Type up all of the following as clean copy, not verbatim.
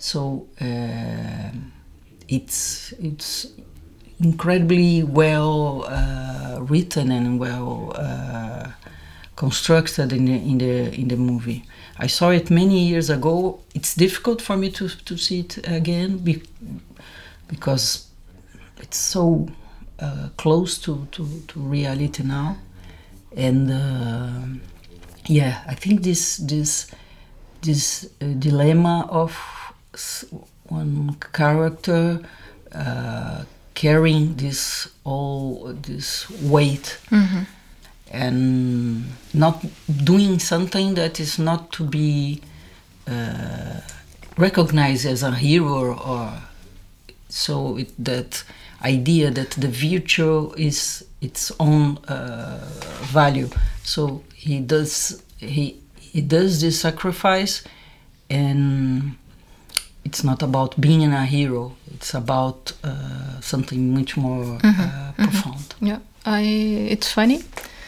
So it's incredibly well written and well constructed in the movie. I saw it many years ago. It's difficult for me to see it again because it's so close to reality now. And I think this dilemma of one character carrying this weight, and not doing something that is not to be recognized as a hero, or so that idea that the virtue is its own value. So he does this sacrifice, and it's not about being a hero. It's about something much more profound. Yeah, it's funny.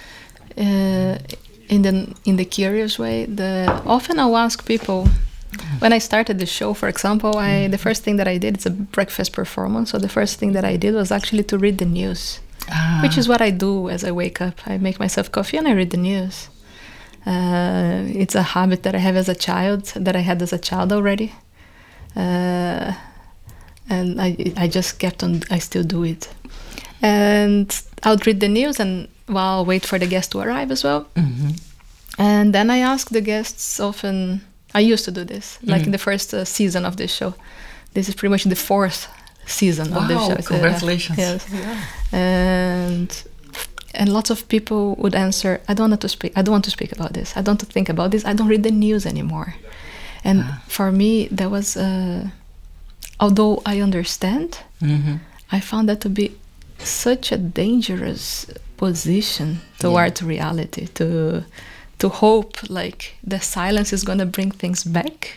In the curious way, often I'll ask people. When I started the show, for example, the first thing that I did, it's a breakfast performance. So the first thing that I did was actually to read the news, which is what I do as I wake up. I make myself coffee and I read the news. It's a habit that I have as a child, that I had as a child already. And I just kept on, I still do it. And I'll read the news and I'll wait for the guest to arrive as well. And then I ask the guests often, I used to do this, like in the first season of this show. This is pretty much the fourth season of the show. Congratulations. Yes. Yeah. And lots of people would answer, I don't want to speak about this. I don't want to think about this. I don't read the news anymore. And for me, that was, although I understand, I found that to be such a dangerous position towards reality, to hope like the silence is going to bring things back.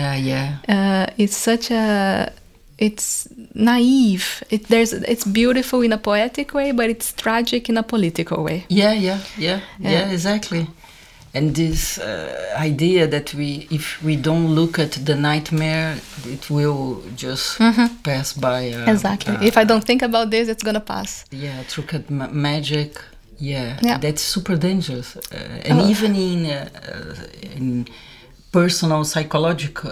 It's naive. It's beautiful in a poetic way, but it's tragic in a political way. Exactly. And this idea that if we don't look at the nightmare, it will just pass by. Exactly. If I don't think about this, it's gonna pass. Yeah, through magic. Yeah, that's super dangerous. And even in personal psychological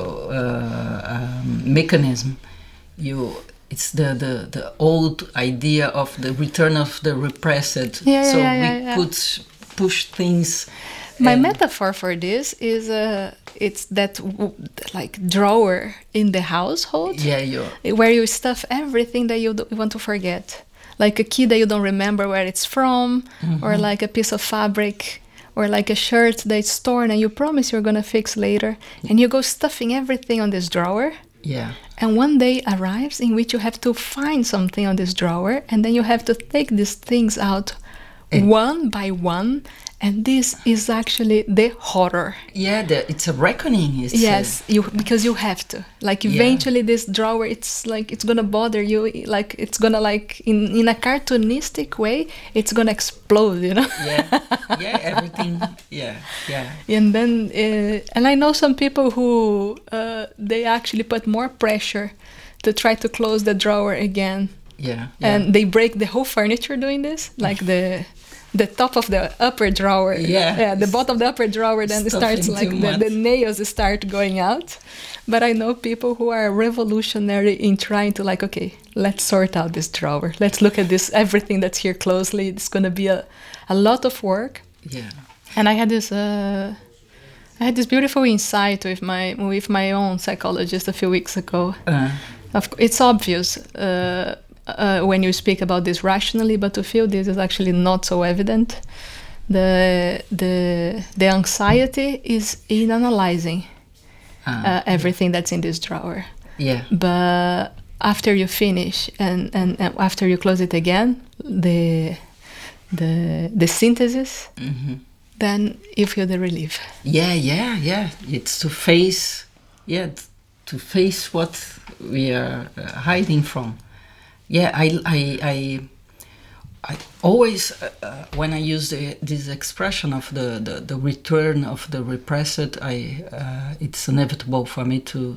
mechanism, it's the old idea of the return of the repressed. We could push things. My metaphor for this is it's that like drawer in the household where you stuff everything that you want to forget. Like a key that you don't remember where it's from, or like a piece of fabric, or like a shirt that's torn and you promise you're going to fix later. And you go stuffing everything on this drawer. Yeah. And one day arrives in which you have to find something on this drawer, and then you have to take these things out one by one. And this is actually the horror. Yeah, it's a reckoning. Because you have to. Like eventually this drawer, it's like it's gonna bother you. Like it's gonna like in a cartoonistic way, it's gonna explode. You know. Everything. Yeah. And then and I know some people who they actually put more pressure to try to close the drawer again. And they break the whole furniture doing this, like the top of the upper drawer, the bottom of the upper drawer, then it starts like the nails start going out. But I know people who are revolutionary in trying to like, okay, let's sort out this drawer. Let's look at this, everything that's here closely. It's going to be a lot of work. Yeah. And I had this beautiful insight with my own psychologist a few weeks ago. It's obvious. When you speak about this rationally, but to feel this is actually not so evident. The anxiety is in analyzing everything that's in this drawer. Yeah. But after you finish and after you close it again, the synthesis, then you feel the relief. Yeah. It's to face what we are hiding from. Yeah, I always, when I use this expression of the return of the repressed, it's inevitable for me to